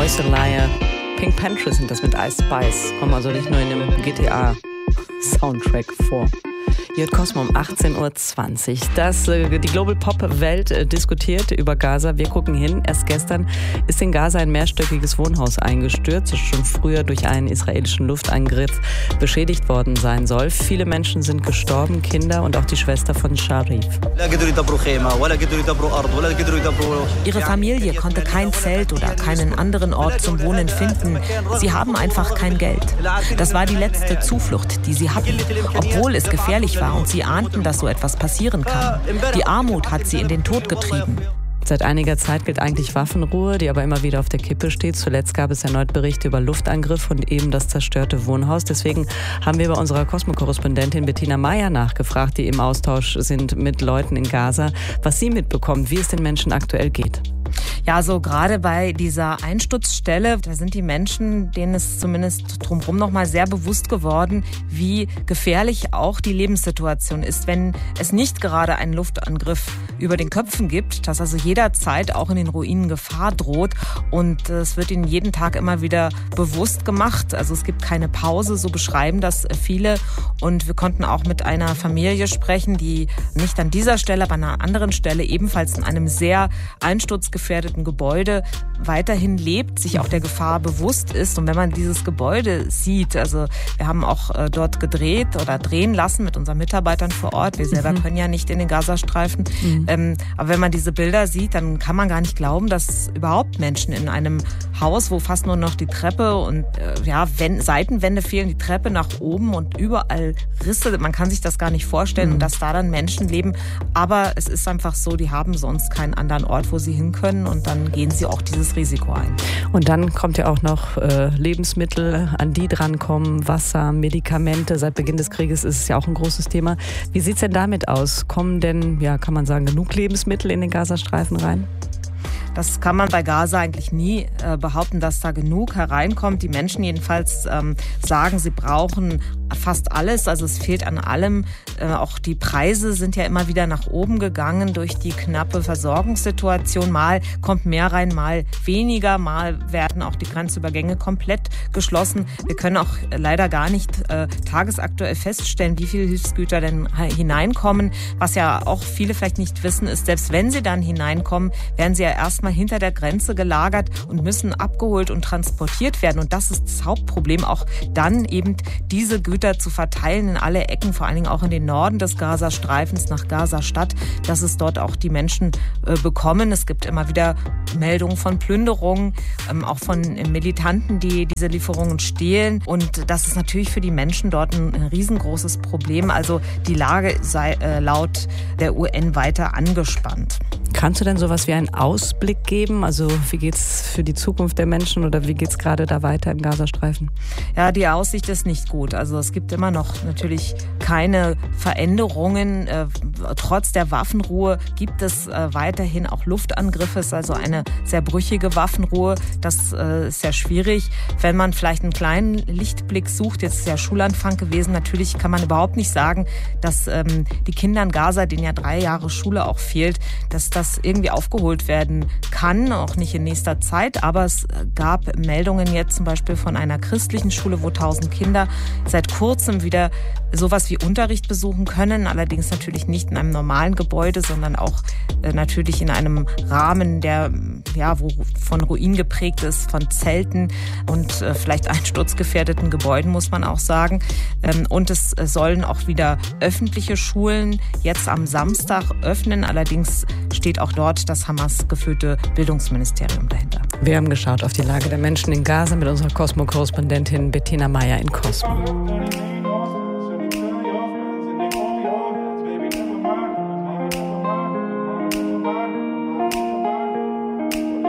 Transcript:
Häuseleie. Pink Pantry sind das mit Ice Spice. Kommen also nicht nur in dem GTA-Soundtrack vor. Hier hat Cosmo um 18.20 Uhr. Die Global Pop-Welt diskutiert über Gaza. Wir gucken hin. Erst gestern ist in Gaza ein mehrstöckiges Wohnhaus eingestürzt, das schon früher durch einen israelischen Luftangriff beschädigt worden sein soll. Viele Menschen sind gestorben, Kinder und auch die Schwester von Sharif. Ihre Familie konnte kein Zelt oder keinen anderen Ort zum Wohnen finden. Sie haben einfach kein Geld. Das war die letzte Zuflucht, die sie hatten, obwohl es gefährlich war und sie ahnten, dass so etwas passieren kann. Die Armut hat sie in den Tod getrieben. Seit einiger Zeit gilt eigentlich Waffenruhe, die aber immer wieder auf der Kippe steht. Zuletzt gab es erneut Berichte über Luftangriffe und eben das zerstörte Wohnhaus. Deswegen haben wir bei unserer Cosmo-Korrespondentin Bettina Meyer nachgefragt, die im Austausch sind mit Leuten in Gaza, was sie mitbekommt, wie es den Menschen aktuell geht. Ja, so gerade bei dieser Einsturzstelle, da sind die Menschen, denen ist zumindest drumherum noch mal sehr bewusst geworden, wie gefährlich auch die Lebenssituation ist, wenn es nicht gerade einen Luftangriff über den Köpfen gibt, dass also jederzeit auch in den Ruinen Gefahr droht und es wird ihnen jeden Tag immer wieder bewusst gemacht. Also es gibt keine Pause, so beschreiben das viele und wir konnten auch mit einer Familie sprechen, die nicht an dieser Stelle, aber an einer anderen Stelle ebenfalls in einem sehr einsturzgefährdeten Gebäude weiterhin lebt, sich auch der Gefahr bewusst ist. Und wenn man dieses Gebäude sieht, also wir haben auch dort gedreht oder drehen lassen mit unseren Mitarbeitern vor Ort. Wir selber können ja nicht in den Gazastreifen. Aber wenn man diese Bilder sieht, dann kann man gar nicht glauben, dass überhaupt Menschen in einem Haus, wo fast nur noch die Treppe und Seitenwände fehlen, die Treppe nach oben und überall Risse, man kann sich das gar nicht vorstellen und dass da dann Menschen leben. Aber es ist einfach so, die haben sonst keinen anderen Ort, wo sie hin können und dann gehen sie auch dieses Risiko ein. Und dann kommt ja auch noch Lebensmittel, an die drankommen, Wasser, Medikamente. Seit Beginn des Krieges ist es ja auch ein großes Thema. Wie sieht es denn damit aus? Kommen denn, kann man sagen, genug Lebensmittel in den Gazastreifen rein? Das kann man bei Gaza eigentlich nie behaupten, dass da genug hereinkommt. Die Menschen jedenfalls sagen, sie brauchen fast alles. Also es fehlt an allem. Auch die Preise sind ja immer wieder nach oben gegangen durch die knappe Versorgungssituation. Mal kommt mehr rein, mal weniger. Mal werden auch die Grenzübergänge komplett geschlossen. Wir können auch leider gar nicht tagesaktuell feststellen, wie viele Hilfsgüter denn hineinkommen. Was ja auch viele vielleicht nicht wissen, ist, selbst wenn sie dann hineinkommen, werden sie ja erstmal hinter der Grenze gelagert und müssen abgeholt und transportiert werden. Und das ist das Hauptproblem, auch dann eben diese Güter zu verteilen in alle Ecken, vor allen Dingen auch in den Norden des Gazastreifens nach Gaza-Stadt, dass es dort auch die Menschen bekommen. Es gibt immer wieder Meldungen von Plünderungen, auch von Militanten, die diese Lieferungen stehlen. Und das ist natürlich für die Menschen dort ein riesengroßes Problem. Also die Lage sei laut der UN weiter angespannt. Kannst du denn sowas wie einen Ausblick geben? Also wie geht's für die Zukunft der Menschen oder wie geht's gerade da weiter im Gazastreifen? Ja, die Aussicht ist nicht gut. Also es gibt immer noch natürlich keine Veränderungen. Trotz der Waffenruhe gibt es weiterhin auch Luftangriffe. Es ist also eine sehr brüchige Waffenruhe. Das ist sehr schwierig. Wenn man vielleicht einen kleinen Lichtblick sucht, jetzt ist ja Schulanfang gewesen, natürlich kann man überhaupt nicht sagen, dass die Kinder in Gaza, denen ja 3 Jahre Schule auch fehlt, dass das irgendwie aufgeholt werden kann, auch nicht in nächster Zeit. Aber es gab Meldungen jetzt zum Beispiel von einer christlichen Schule, wo 1000 Kinder seit kurzem wieder sowas wie Unterricht besuchen können. Allerdings natürlich nicht in einem normalen Gebäude, sondern auch natürlich in einem Rahmen, der wo von Ruinen geprägt ist, von Zelten und vielleicht einsturzgefährdeten Gebäuden, muss man auch sagen. Und es sollen auch wieder öffentliche Schulen jetzt am Samstag öffnen. Allerdings steht auch dort das Hamas-geführte Bildungsministerium dahinter. Wir haben geschaut auf die Lage der Menschen in Gaza mit unserer Cosmo-Korrespondentin Bettina Meyer in Cosmo.